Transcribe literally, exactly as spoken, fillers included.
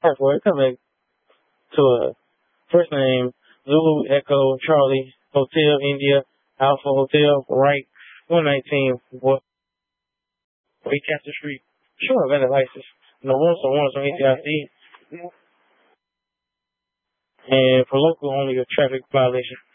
For it, come back to a first name, Zulu Echo Charlie Hotel India Alpha Hotel Right one nineteen West Castle Street. Sure, valid license. No one, so one, so A T I C. And for local, only a traffic violation.